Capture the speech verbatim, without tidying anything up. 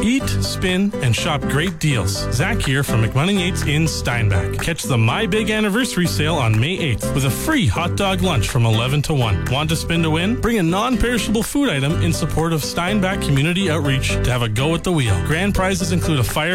Eat, spin, and shop great deals. Zach here from McMunning Yates in Steinbach. Catch the My Big Anniversary sale on May eighth with a free hot dog lunch from eleven to one. Want to spin to win? Bring a non-perishable food item in support of Steinbach Community Outreach to have a go at the wheel. Grand prizes include a fire